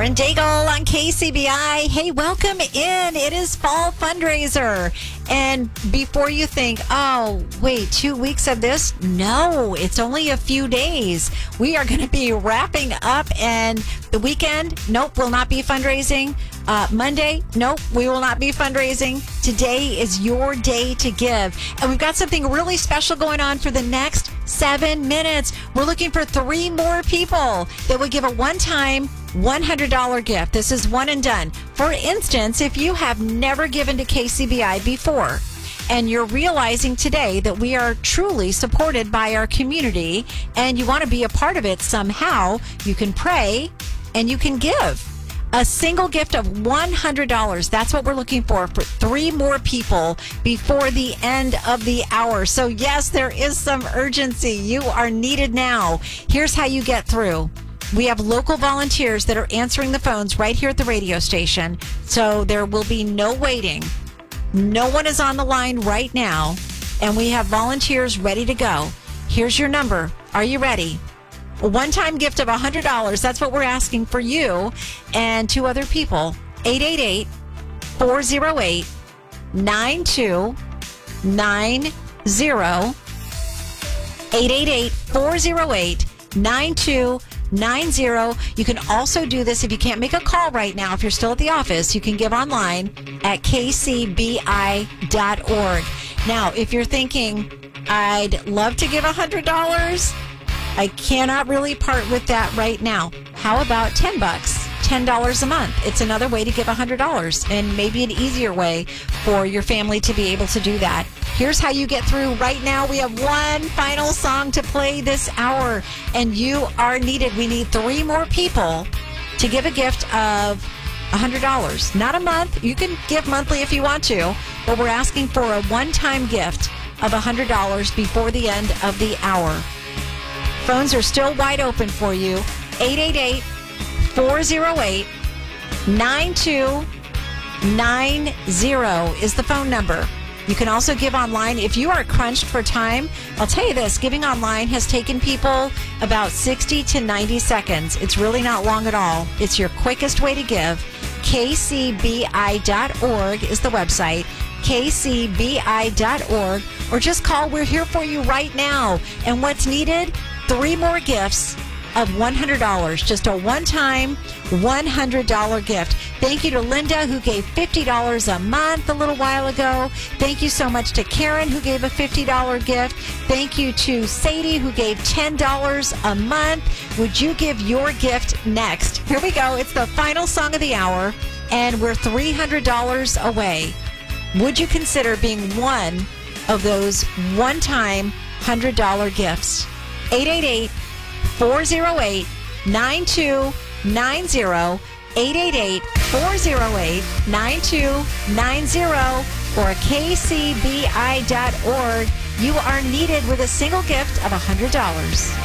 Karen Daigle on KCBI. Hey, welcome in. It is fall fundraiser. And before you think, oh, wait, 2 weeks of this? No, it's only a few days. We are going to be wrapping up, and the weekend, nope, will not be fundraising. Monday, nope, we will not be fundraising. Today is your day to give. And we've got something really special going on for the next 7 minutes. We're looking for 3 more people that would give a one-time $100 gift. This is one and done. For instance, if you have never given to KCBI before and you're realizing today that we are truly supported by our community and you want to be a part of it somehow, you can pray and you can give. A single gift of $100. That's what we're looking for 3 more people before the end of the hour. So yes, there is some urgency. You are needed now. Here's how you get through. We have local volunteers that are answering the phones right here at the radio station. So there will be no waiting. No one is on the line right now. And we have volunteers ready to go. Here's your number. Are you ready? A one-time gift of $100. That's what we're asking for you and 2 other people. 888-408-9290. 888-408-9290. You can also do this if you can't make a call right now. If you're still at the office, you can give online at kcbi.org. Now, if you're thinking, I'd love to give $100, I cannot really part with that right now. How about $10? $10 a month. It's another way to give $100 and maybe an easier way for your family to be able to do that. Here's how you get through right now. We have one final song to play this hour, and you are needed. We need 3 more people to give a gift of $100. Not a month. You can give monthly if you want to, but we're asking for a one-time gift of $100 before the end of the hour. Phones are still wide open for you. 888-408-9290 is the phone number. You can also give online. If you are crunched for time, I'll tell you this, giving online has taken people about 60 to 90 seconds. It's really not long at all. It's your quickest way to give. KCBI.org is the website. KCBI.org. Or just call. We're here for you right now. And what's needed? 3 more gifts of $100. Just a one-time $100 gift. Thank you to Linda, who gave $50 a month a little while ago. Thank you so much to Karen, who gave a $50 gift. Thank you to Sadie, who gave $10 a month. Would you give your gift next? Here we go. It's the final song of the hour, and we're $300 away. Would you consider being one of those one-time $100 gifts? 888-408-9290. 888-408-9290 or kcbi.org. You are needed with a single gift of $100.